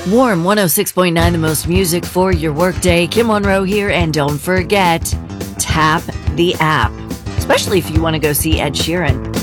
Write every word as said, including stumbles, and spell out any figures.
Warm one oh six point nine, the most music for your workday. Kim Monroe here, and don't forget, tap the app, especially if you want to go see Ed Sheeran.